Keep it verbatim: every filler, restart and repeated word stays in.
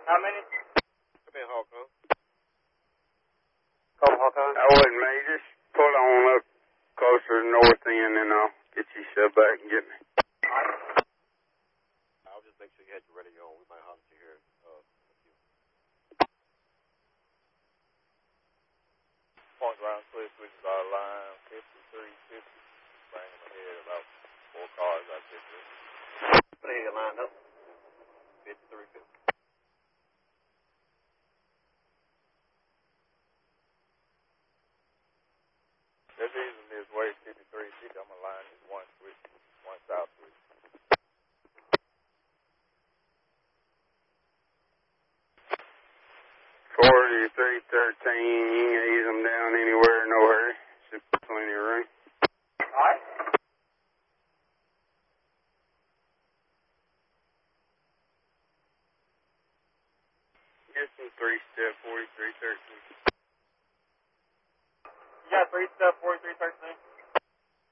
How many? Come in, Hawk, huh? Couple Hawk on. I wouldn't, man. You just pull on up closer to north end, and I'll get you shoved back and get me. I'll just make sure you had your radio on. We might holler at you here. Uh, Point ground clear, switches our line, fifty-three fifty. Bang them ahead about four cars out there. What are you lined up? fifty-three fifty. This easing this way, fifty-three fifty. I'm going to line this one switch, one south switch. forty-three thirteen, you can ease them down anywhere, no hurry. Should be plenty of room. Alright. Get some three-step forty-three thirteen. You got three step forty-three thirteen?